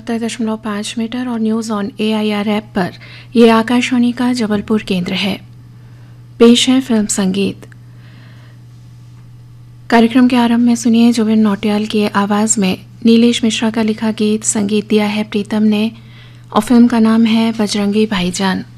107.5 metre और news on AIR app पर यह आकाशवाणी का जबलपुर केंद्र है। पेश है फिल्म संगीत। कार्यक्रम के आरंभ में सुनिए जुबिन नौटियाल की आवाज़ में नीलेश मिश्रा का लिखा गीत। संगीत दिया है प्रीतम ने और फिल्म का नाम है बजरंगी भाईजान।